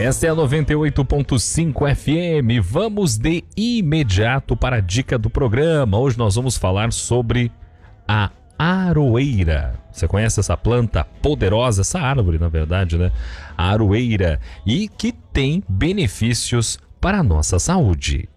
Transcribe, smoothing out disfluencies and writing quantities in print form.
Esta é a 98.5 FM. Vamos de imediato para a dica do programa. Hoje nós vamos falar sobre a aroeira. Você conhece essa planta poderosa, essa árvore, na verdade, né? A aroeira, e que tem benefícios para a nossa saúde.